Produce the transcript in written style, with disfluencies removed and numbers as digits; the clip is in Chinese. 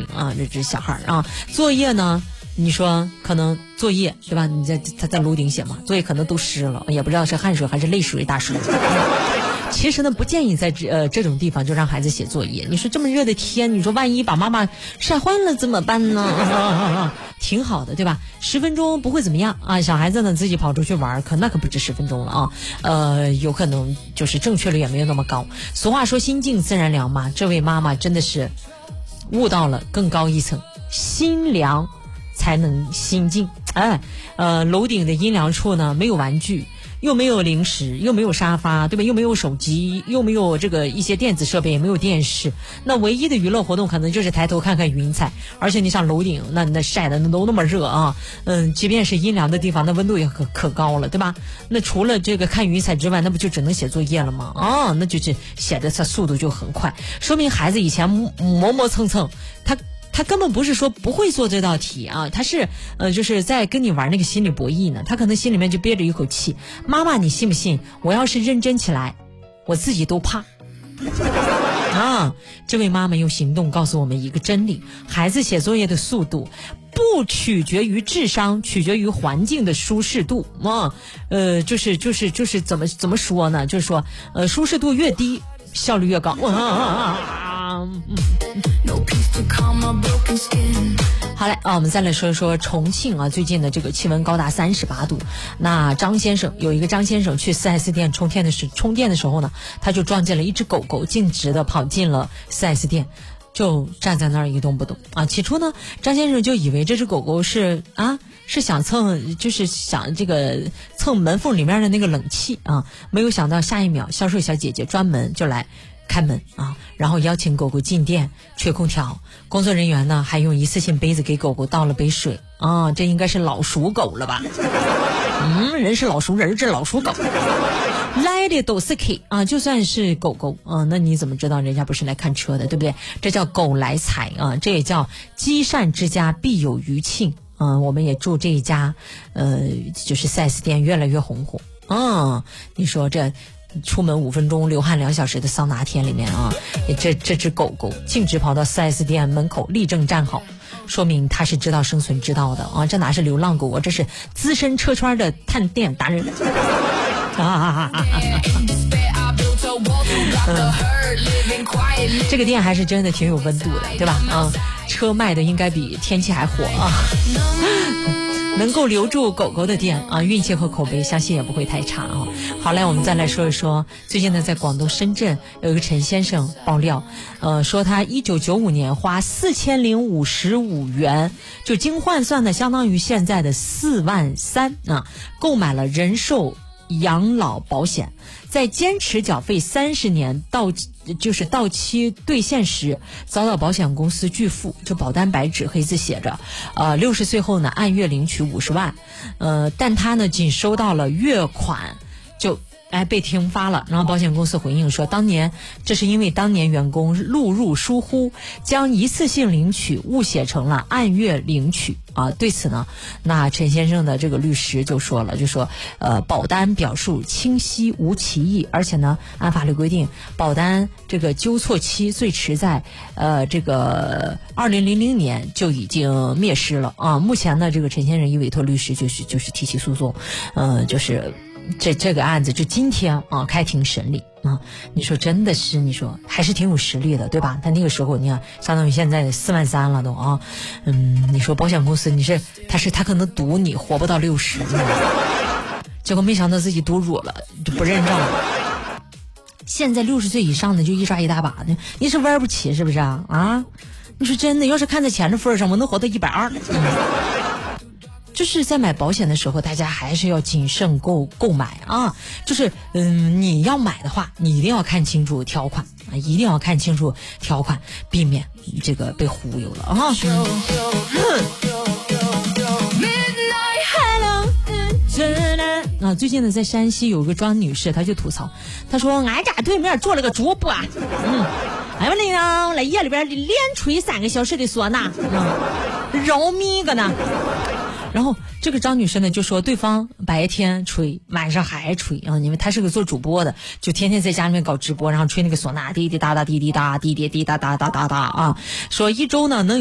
明啊，这是小孩啊。作业呢，你说可能作业对吧？他在楼顶写嘛，作业可能都湿了，也不知道是汗水还是泪水大湿。其实呢，不建议在这种地方就让孩子写作业。你说这么热的天，你说万一把妈妈晒坏了怎么办呢？挺好的，对吧？10分钟不会怎么样啊。小孩子呢自己跑出去玩，那可不止10分钟了啊。有可能就是正确率也没有那么高。俗话说心静自然凉嘛，这位妈妈真的是悟到了更高一层，心凉才能心静。楼顶的阴凉处呢，没有玩具，又没有零食，又没有沙发，对吧？又没有手机，又没有这个一些电子设备，也没有电视。那唯一的娱乐活动可能就是抬头看看云彩。而且你上楼顶，那晒的都那么热啊。即便是阴凉的地方，那温度也可高了，对吧？那除了这个看云彩之外，那不就只能写作业了吗？那就是写的它速度就很快，说明孩子以前磨磨蹭蹭，他根本不是说不会做这道题啊，他是就是在跟你玩那个心理博弈呢。他可能心里面就憋着一口气，妈妈你信不信我要是认真起来我自己都怕啊。这位妈妈用行动告诉我们一个真理，孩子写作业的速度不取决于智商，取决于环境的舒适度就是怎么说呢，就是说舒适度越低效率越高好嘞我们再来说一说重庆啊，最近的这个气温高达38度。那有一个张先生去 4S 店充电的时候呢，他就撞见了一只狗狗径直的跑进了 4S 店，就站在那儿一动不动啊。起初呢，张先生就以为这只狗狗是想想这个蹭门缝里面的那个冷气啊，没有想到下一秒销售小姐姐专门就来开门啊，然后邀请狗狗进店吹空调。工作人员呢还用一次性杯子给狗狗倒了杯水啊，这应该是老熟狗了吧？人是老熟人，这老熟狗来的都是 K 啊，就算是狗狗啊，那你怎么知道人家不是来看车的，对不对？这叫狗来财啊，这也叫积善之家必有余庆啊。我们也祝这一家就是 4S 店越来越红火啊。你说这出门5分钟流汗2小时的桑拿天里面啊，这只狗狗径直跑到 4S 店门口立正站好，说明它是知道生存之道的啊！这哪是流浪狗啊，这是资深车圈的探店达人这个店还是真的挺有温度的，对吧？车卖的应该比天气还火啊！能够留住狗狗的店啊，运气和口碑相信也不会太差啊。好嘞，我们再来说一说，最近呢，在广东深圳有一个陈先生爆料，说他1995年花4055元，就经换算呢，相当于现在的4万3啊，购买了人寿养老保险，在坚持缴费30年到期兑现时，遭到保险公司拒付，就保单白纸黑字写着，60岁后呢按月领取50万，但他呢仅收到了月款就被停发了。然后保险公司回应说，这是因为当年员工录入疏忽，将一次性领取误写成了按月领取啊。对此呢，那陈先生的这个律师就说了，保单表述清晰无歧义，而且呢，按法律规定，保单这个纠错期最迟在这个2000年就已经灭失了啊。目前呢，这个陈先生已委托律师就是提起诉讼，就是这个案子就今天啊开庭审理啊。你说真的是，你说还是挺有实力的，对吧？他那个时候你看，相当于现在4万3了都啊。你说保险公司他可能赌你活不到60，结果没想到自己赌弱了，就不认账了。现在60岁以上的就一抓一大把的，你是玩不起是不是啊？你说真的，要是看在钱的份上，我能活到120。就是在买保险的时候，大家还是要谨慎购买啊。你要买的话，你一定要看清楚条款啊，一定要看清楚条款，避免这个被忽悠了啊。最近呢，在山西有个庄女士，她就吐槽，她说俺家对面做了个主播，完了来夜里边连吹3个小时的唢呐，扰民个呢。然后这个张女士呢就说，对方白天吹，晚上还吹啊，因为她是个做主播的，就天天在家里面搞直播，然后吹那个唢呐，滴滴答答，滴滴答，滴滴滴答答答答答啊，说一周呢能有